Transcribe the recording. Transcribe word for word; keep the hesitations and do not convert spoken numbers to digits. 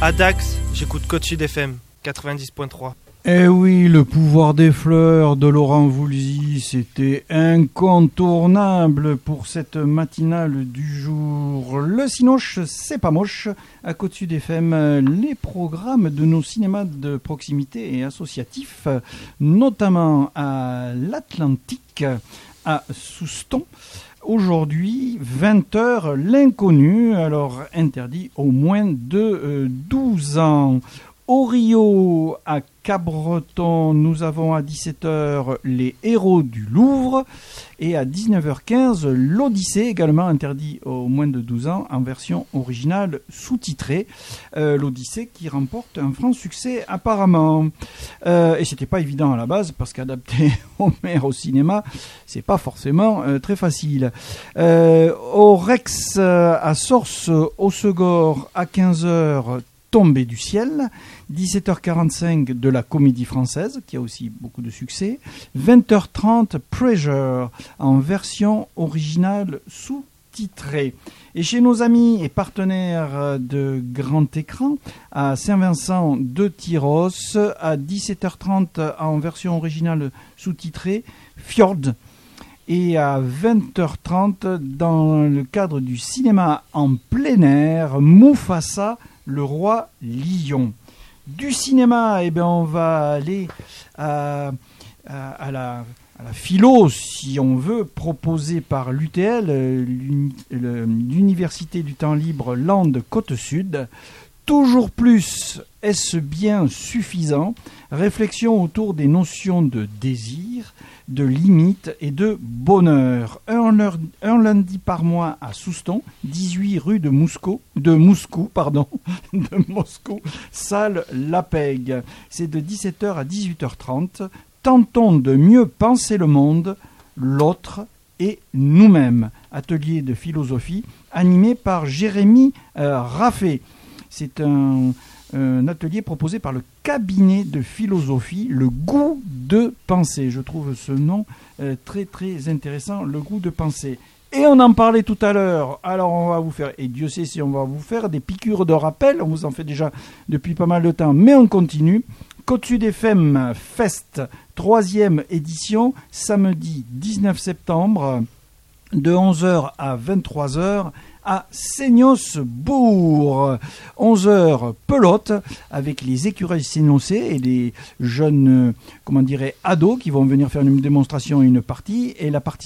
À Dax, j'écoute Côte Sud F M quatre-vingt-dix point trois. Eh oui, le pouvoir des fleurs de Laurent Voulzy, c'était incontournable pour cette matinale du jour. Le Cinoche, c'est pas moche. À Côte Sud F M, les programmes de nos cinémas de proximité et associatifs, notamment à l'Atlantique, à Souston. Aujourd'hui, vingt heures, l'inconnu, alors interdit aux moins de euh, douze ans. Au Rio, à Cabreton, nous avons à dix-sept heures les Héros du Louvre et à dix-neuf heures quinze l'Odyssée, également interdit aux moins de douze ans en version originale sous-titrée. Euh, L'Odyssée qui remporte un franc succès apparemment. Euh, et c'était pas évident à la base parce qu'adapter Homère au cinéma, c'est pas forcément euh, très facile. Euh, au Rex, à Sors-au-Segor, à quinze heures, Tombée du ciel, dix-sept heures quarante-cinq de la Comédie Française, qui a aussi beaucoup de succès, vingt heures trente Pressure en version originale sous-titrée. Et chez nos amis et partenaires de grand écran, à Saint-Vincent de Tyros, à dix-sept heures trente en version originale sous-titrée, Fjord. Et à vingt heures trente, dans le cadre du cinéma en plein air, Mufasa, le roi lion. Du cinéma, eh bien, on va aller à, à, à, la, à la philo, si on veut, proposée par l'U T L, l'Université du temps libre Landes Côte-Sud. Toujours plus, est-ce bien suffisant? Réflexion autour des notions de désir, de limite et de bonheur. Un, un lundi par mois à Souston, dix-huit rue de Moscou, de Moscou, pardon, de Moscou, salle Lapeg. C'est de dix-sept heures à dix-huit heures trente. Tentons de mieux penser le monde, l'autre et nous-mêmes. Atelier de philosophie animé par Jérémy euh, Raffet. C'est un, un atelier proposé par le cabinet de philosophie, le goût de penser. Je trouve ce nom euh, très très intéressant, le goût de penser. Et on en parlait tout à l'heure, alors on va vous faire, et Dieu sait si on va vous faire des piqûres de rappel, on vous en fait déjà depuis pas mal de temps, mais on continue. Côte Sud F M Fest, troisième édition, samedi dix-neuf septembre, de onze heures à vingt-trois heures, à Seignos-Bourg. onze heures, pelote, avec les écureuils sénoncés et les jeunes, comment dirais, ados qui vont venir faire une démonstration et une partie. Et la partie